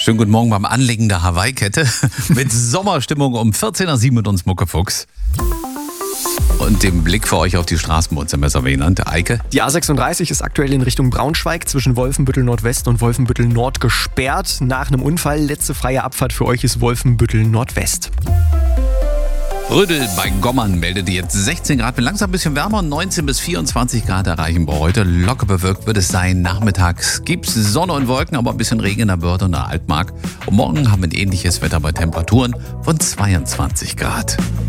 Schönen guten Morgen beim Anlegen der Hawaii-Kette mit Sommerstimmung um 14.07 Uhr mit uns Muckefuchs. Und dem Blick für euch auf die Straßen bei uns im Messerwieland. Eike? Die A36 ist aktuell in Richtung Braunschweig zwischen Wolfenbüttel Nordwest und Wolfenbüttel Nord gesperrt. Nach einem Unfall, letzte freie Abfahrt für euch ist Wolfenbüttel Nordwest. Rödel bei Gommern meldet jetzt 16 Grad, wird langsam ein bisschen wärmer, 19 bis 24 Grad erreichen wir heute. Locker bewölkt wird es sein. Nachmittags gibt es Sonne und Wolken, aber ein bisschen Regen in der Börde und der Altmark. Und morgen haben wir ein ähnliches Wetter bei Temperaturen von 22 Grad.